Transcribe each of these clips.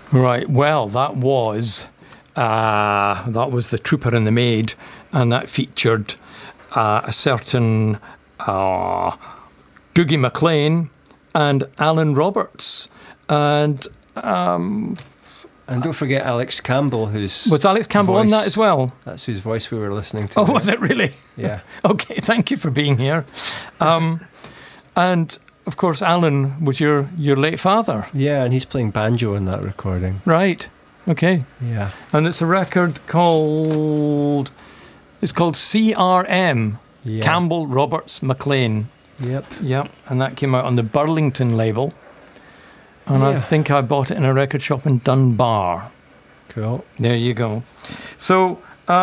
Right. Well, that was The Trooper and the Maid, and that featured a certain Dougie MacLean and Alan Roberts, and don't forget Alex Campbell, was Alex Campbell on that as well? That's whose voice we were listening to. Oh, was it really? Yeah. Okay, thank you for being here. And of course, Alan was your late father. Yeah, and he's playing banjo in that recording. Right. Okay. Yeah. And it's a record called CRM. Yeah. Campbell, Roberts, MacLean. Yep. Yep. And that came out on the Burlington label. And I think I bought it in a record shop in Dunbar. Cool. There you go. So,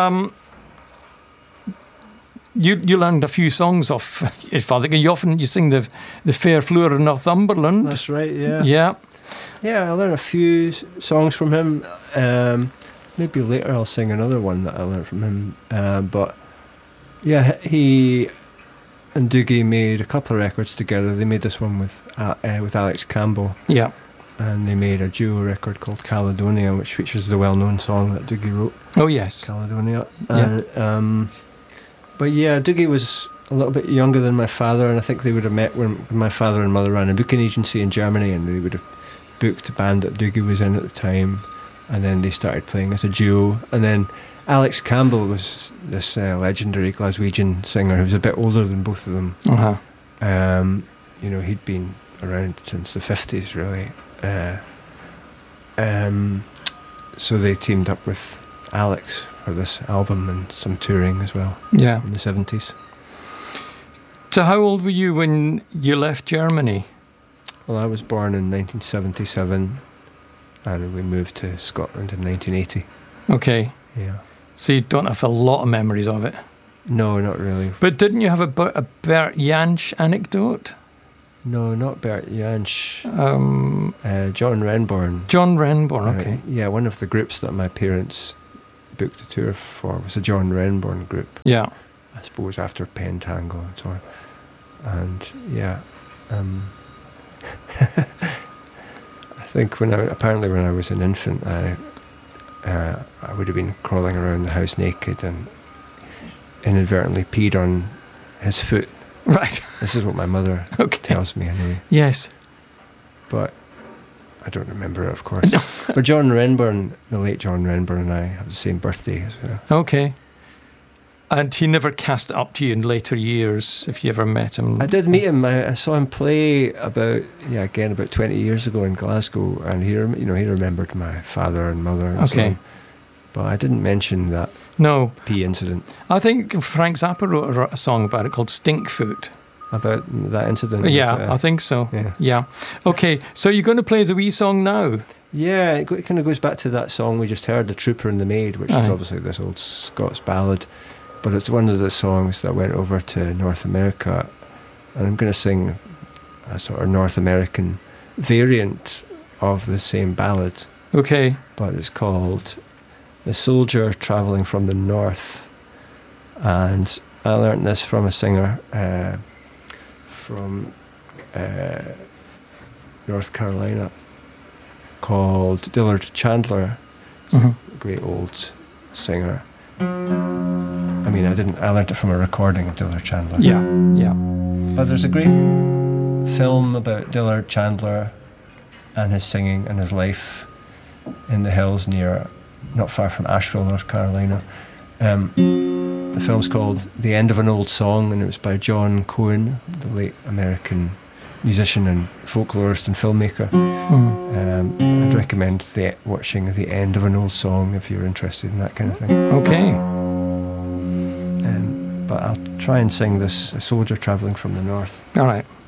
you learned a few songs off your father. You sing the Fair Floor of Northumberland. That's right, yeah. Yeah. Yeah, I learned a few songs from him. Maybe later I'll sing another one that I learned from him. But yeah, he and Dougie made a couple of records together. They made this one with Alex Campbell. Yeah. And they made a duo record called Caledonia, which features the well-known song that Dougie wrote. Oh, yes. Caledonia. Yeah. But yeah, Dougie was a little bit younger than my father, and I think they would have met when my father and mother ran a booking agency in Germany, and they would have booked a band that Dougie was in at the time, and then they started playing as a duo. And then Alex Campbell was this legendary Glaswegian singer who was a bit older than both of them. Uh-huh. He'd been around since the 50s, really. So they teamed up with Alex for this album and some touring as well. Yeah. In the 70s. So how old were you when you left Germany? Well, I was born in 1977 and we moved to Scotland in 1980. Okay. Yeah. So you don't have a lot of memories of it? No, not really. But didn't you have a Bert Jansch anecdote? No, not Bert Jansch. John Renborn. John Renborn, okay. One of the groups that my parents booked a tour for was a John Renborn group. Yeah. I suppose after Pentangle and so on. And yeah, I think when I was an infant, I would have been crawling around the house naked and inadvertently peed on his foot. Right. This is what my mother tells me anyway. Yes. But I don't remember it, of course. No. But John Renborn, the late John Renborn, and I have the same birthday as well. Okay. And he never cast it up to you in later years, if you ever met him? I did meet him. I saw him play about 20 years ago in Glasgow, and he remembered my father and mother and so on. But I didn't mention that pee incident. I think Frank Zappa wrote a song about it called Stinkfoot. About that incident? Yeah, I think so. Yeah. Okay, so you're going to play as a wee song now? Yeah, it kind of goes back to that song we just heard, The Trooper and the Maid, which is obviously this old Scots ballad. But it's one of the songs that went over to North America, and I'm going to sing a sort of North American variant of the same ballad. Okay. But it's called The Soldier Travelling from the North, and I learnt this from a singer from North Carolina called Dillard Chandler. Mm-hmm. A great old singer. I mean, I learnt it from a recording of Dillard Chandler. Yeah. But there's a great film about Dillard Chandler and his singing and his life in the hills not far from Asheville, North Carolina. The film's called The End of an Old Song, and it was by John Cohen, the late American musician and folklorist and filmmaker. I'd recommend watching The End of an Old Song if you're interested in that kind of thing. Okay. But I'll try and sing this, A Soldier Travelling from the North. All right.